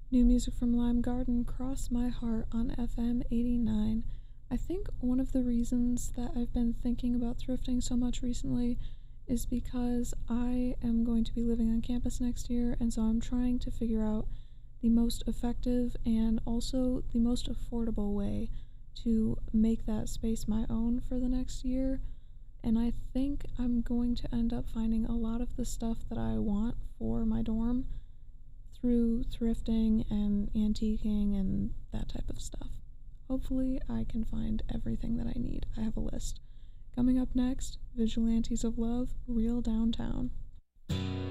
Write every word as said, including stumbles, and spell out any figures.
New music from Lime Garden, Cross My Heart on F M eighty-nine. I think one of the reasons that I've been thinking about thrifting so much recently is because I am going to be living on campus next year, and so I'm trying to figure out the most effective and also the most affordable way to make that space my own for the next year. And I think I'm going to end up finding a lot of the stuff that I want for my dorm through thrifting and antiquing and that type of stuff. Hopefully, I can find everything that I need. I have a list. Coming up next, Vigilantes of Love, Real Downtown.